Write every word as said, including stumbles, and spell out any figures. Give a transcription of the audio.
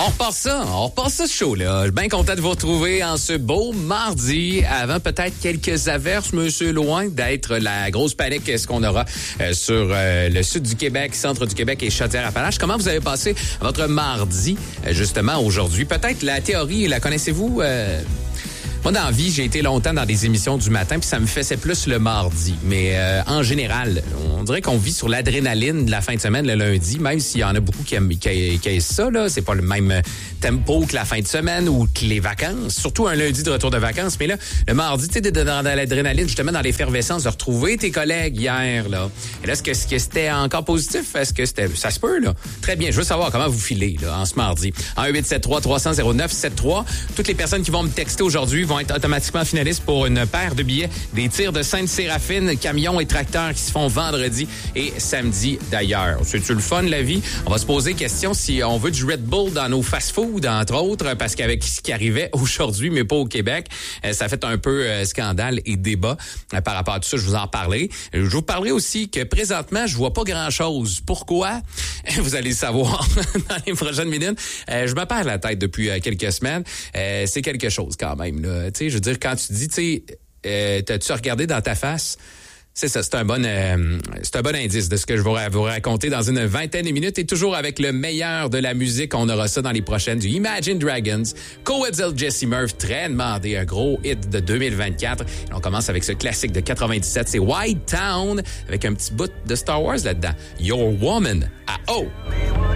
On repart ça, on repart ça ce show-là. Je suis bien content de vous retrouver en ce beau mardi, avant peut-être quelques averses, monsieur, loin d'être la grosse panique ce qu'on aura euh, sur euh, le sud du Québec, centre du Québec et Chaudière-Appalaches. Comment vous avez passé votre mardi, euh, justement, aujourd'hui? Peut-être la théorie, la connaissez-vous? Euh... Moi, dans la vie, j'ai été longtemps dans des émissions du matin, puis ça me faisait plus le mardi. Mais euh, en général, on dirait qu'on vit sur l'adrénaline de la fin de semaine, le lundi, même s'il y en a beaucoup qui aiment, qui, qui aiment ça, là. C'est pas le même tempo que la fin de semaine ou que les vacances. Surtout un lundi de retour de vacances. Mais là, le mardi, tu sais, dans, dans l'adrénaline, justement, dans l'effervescence de retrouver tes collègues hier, là. Et là, est-ce que, est-ce que c'était encore positif? Est-ce que c'était... Ça se peut, là? Très bien. Je veux savoir comment vous filez, là, en ce mardi. En huit sept trois trois cents zéro neuf sept trois. Toutes les personnes qui vont me texter aujourd'hui vont être automatiquement finalistes pour une paire de billets des tirs de Sainte-Séraphine, camions et tracteurs qui se font vendredi et samedi d'ailleurs. C'est-tu le fun, la vie? On va se poser question si on veut du Red Bull dans nos fast-food, entre autres, parce qu'avec ce qui arrivait aujourd'hui, mais pas au Québec, ça fait un peu scandale et débat par rapport à tout ça. Je vous en parlais. Je vous parlerai aussi que présentement, je vois pas grand-chose. Pourquoi? Vous allez le savoir dans les prochaines minutes. Je me perds la tête depuis quelques semaines. C'est quelque chose quand même, là. Tu sais, je veux dire, quand tu dis, tu sais, euh, t'as-tu regardé dans ta face? C'est ça, c'est un bon euh, c'est un bon indice de ce que je vais vous raconter dans une vingtaine de minutes et toujours avec le meilleur de la musique. On aura ça dans les prochaines du Imagine Dragons. Coetzal Jesse Murph, très demandé, un gros hit de deux mille vingt-quatre. Et on commence avec ce classique de quatre-vingt-dix-sept, c'est White Town, avec un petit bout de Star Wars là-dedans. Your Woman à O.